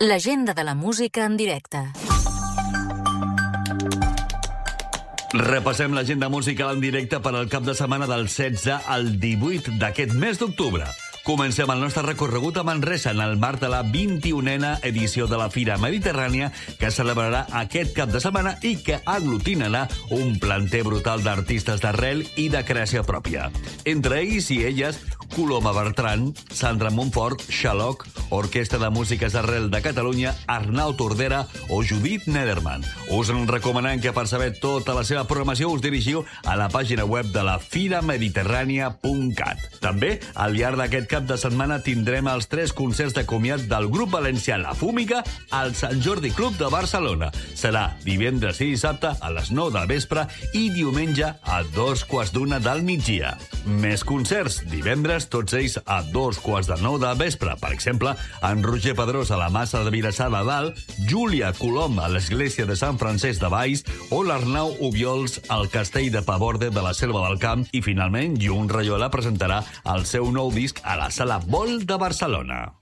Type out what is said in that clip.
L'agenda de la música en directe. Repassem l'agenda musical en directe per al cap de setmana del 16 al 18 d'aquest mes d'octubre. Comencem el nostre recorregut a Manresa en el marc de la 21a edició de la Fira Mediterrània que celebrarà aquest cap de setmana i que aglutinarà un planter brutal d'artistes d'arrel i de creació pròpia. Entre ells i elles, Coloma Bertran, Sandra Montfort, Xaloc, Orquestra de Músiques d'Arrel de Catalunya, Arnau Tordera o Judith Nederman. Us en recomanem que per saber tota la seva programació us dirigiu a la pàgina web de la firamediterrània.cat. També, al llarg d'aquest cap de setmana tindrem els 3 concerts de comiat del grup valencià La Fúmiga al Sant Jordi Club de Barcelona. Serà divendres i dissabte a les 9 del vespre i diumenge a 2:15 del migdia. Més concerts, divendres, tots ells a 2:15 del vespre. Per exemple, en Roger Pedrós a la Massa de Vilassar de Dalt, Júlia Colom a l'Església de Sant Francesc de Valls o l'Arnau Obiols al Castell de Paborde de la Selva del Camp i, finalment, Llum Rayola presentarà el seu nou disc a la Sala Vol de Barcelona.